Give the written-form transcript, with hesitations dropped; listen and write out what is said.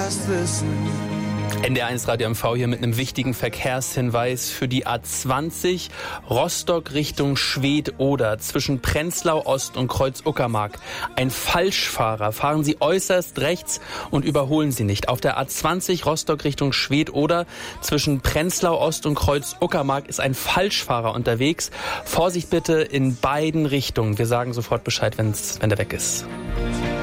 NDR1 Radio MV hier mit einem wichtigen Verkehrshinweis für die A20 Rostock Richtung Schwedt-Oder zwischen Prenzlau Ost und Kreuz Uckermark. Ein Falschfahrer. Fahren Sie äußerst rechts und überholen Sie nicht. Auf der A20 Rostock Richtung Schwedt-Oder zwischen Prenzlau Ost und Kreuz Uckermark ist ein Falschfahrer unterwegs. Vorsicht bitte in beiden Richtungen. Wir sagen sofort Bescheid, wenn der weg ist.